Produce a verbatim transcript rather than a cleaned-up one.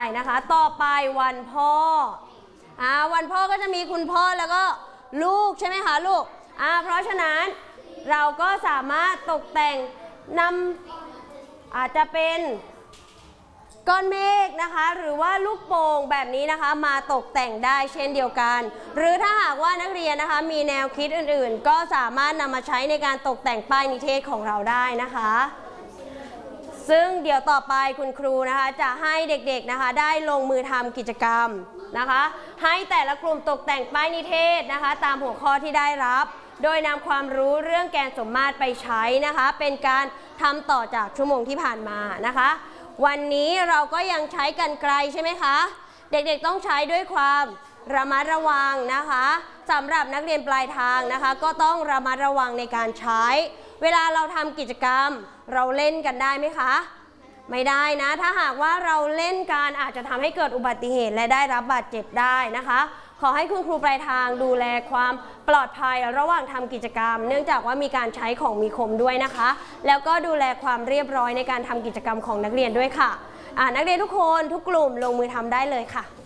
นะคะต่อไปวันพ่ออ่าวันพ่อก็จะมีคุณพ่อแล้วก็ลูกใช่ไหมคะลูกอ่าเพราะฉะนั้นเราก็สามารถตกแต่งนำอาจจะเป็นก้อนเมฆนะคะหรือว่าลูกโป่งแบบนี้นะคะมาตกแต่งได้เช่นเดียวกันหรือถ้าหากว่านักเรียนนะคะมีแนวคิดอื่นๆก็สามารถนำมาใช้ในการตกแต่งป้ายนิเทศของเราได้นะคะซึ่งเดี๋ยวต่อไปคุณครูนะคะจะให้เด็กๆนะคะได้ลงมือทำกิจกรรมนะคะให้แต่ละกลุ่มตกแต่งป้ายนิเทศนะคะตามหัวข้อที่ได้รับโดยนำความรู้เรื่องแกนสมมาตรไปใช้นะคะเป็นการทำต่อจากชั่วโมงที่ผ่านมานะคะวันนี้เราก็ยังใช้กรรไกรใช่ไหมคะเด็กๆต้องใช้ด้วยความระมัดระวังนะคะสำหรับนักเรียนปลายทางนะคะก็ต้องระมัดระวังในการใช้เวลาเราทำกิจกรรมเราเล่นกันได้ไหมคะไม่ได้นะถ้าหากว่าเราเล่นกันอาจจะทำให้เกิดอุบัติเหตุและได้รับบาดเจ็บได้นะคะขอให้คุณครูปลายทางดูแลความปลอดภัยระหว่างทำกิจกรรมเนื่องจากว่ามีการใช้ของมีคมด้วยนะคะแล้วก็ดูแลความเรียบร้อยในการทำกิจกรรมของนักเรียนด้วยค่ะอ่านักเรียนทุกคนทุกกลุ่มลงมือทำได้เลยค่ะ